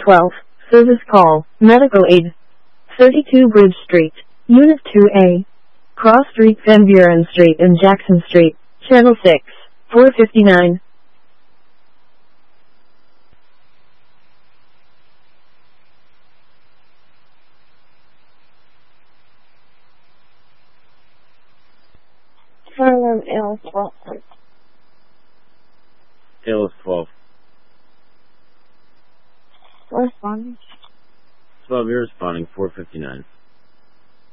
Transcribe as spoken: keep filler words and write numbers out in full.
twelve. Service call. Medical aid. thirty-two Bridge Street. Unit two A. Cross Street, Van Buren Street and Jackson Street. Channel six. four fifty-nine. Harlem L twelve. Taylor's twelve. Responding. twelve, you're responding, four fifty-nine.